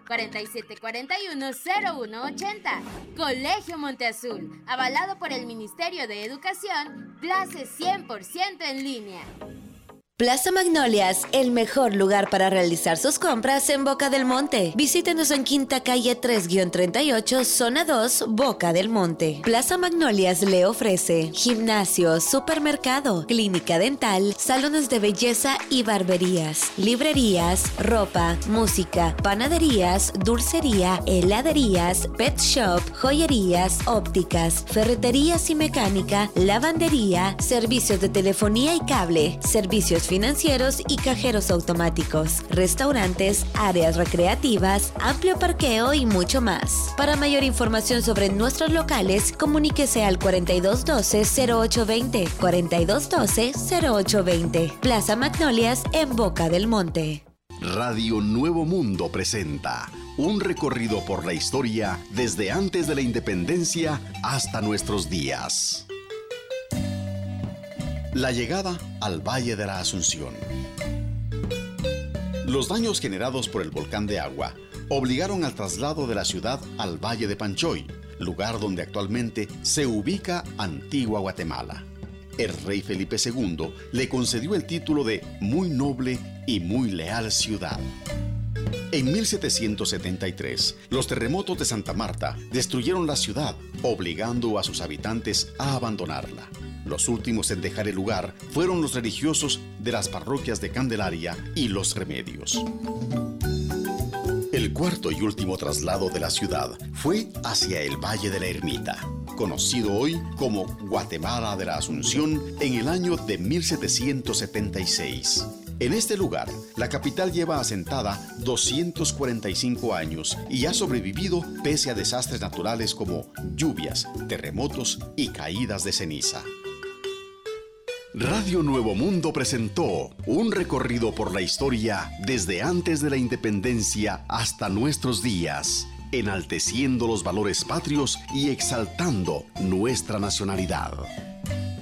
4741-0180. Colegio Monteazul, avalado por el Ministerio de Educación, clases 100% en línea. Plaza Magnolias, el mejor lugar para realizar sus compras en Boca del Monte. Visítenos en Quinta Calle 3-38, Zona 2, Boca del Monte. Plaza Magnolias le ofrece gimnasio, supermercado, clínica dental, salones de belleza y barberías, librerías, ropa, música, panaderías, dulcería, heladerías, pet shop, joyerías, ópticas, ferreterías y mecánica, lavandería, servicios de telefonía y cable, servicios financieros y cajeros automáticos, restaurantes, áreas recreativas, amplio parqueo y mucho más. Para mayor información sobre nuestros locales, comuníquese al 4212-0820, 4212-0820. Plaza Magnolias en Boca del Monte. Radio Nuevo Mundo presenta un recorrido por la historia desde antes de la independencia hasta nuestros días. La llegada al Valle de la Asunción. Los daños generados por el volcán de Agua obligaron al traslado de la ciudad al Valle de Panchoy, lugar donde actualmente se ubica Antigua Guatemala. El rey Felipe II le concedió el título de Muy Noble y Muy Leal Ciudad. En 1773, los terremotos de Santa Marta destruyeron la ciudad, obligando a sus habitantes a abandonarla. Los últimos en dejar el lugar fueron los religiosos de las parroquias de Candelaria y Los Remedios. El cuarto y último traslado de la ciudad fue hacia el Valle de la Ermita, conocido hoy como Guatemala de la Asunción, en el año de 1776. En este lugar, la capital lleva asentada 245 años y ha sobrevivido pese a desastres naturales como lluvias, terremotos y caídas de ceniza. Radio Nuevo Mundo presentó un recorrido por la historia desde antes de la independencia hasta nuestros días, enalteciendo los valores patrios y exaltando nuestra nacionalidad.